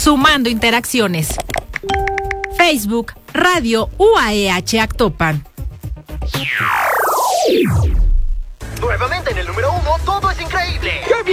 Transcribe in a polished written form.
sumando interacciones. Facebook, Radio UAEH Actopan. Nuevamente en el número 1, todo es increíble. ¡Qué bien!